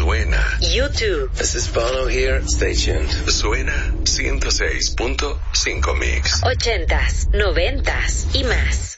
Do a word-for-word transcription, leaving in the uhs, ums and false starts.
Suena. YouTube. This is Bono here. Stay tuned. Suena ciento seis punto cinco Mix. Ochentas, noventas y más.